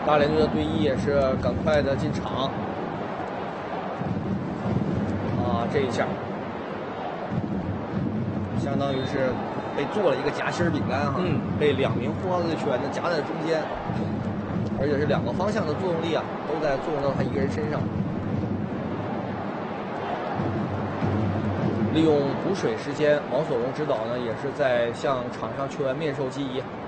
大连队的队医也是赶快的进场。啊，这一下相当于是被做了一个夹心饼干哈，被2名护航队球员呢夹在中间，而且是2个方向的作用力啊，都在作用到他一个人身上。利用补水时间，王所荣指导呢也是在向场上球员面授机宜。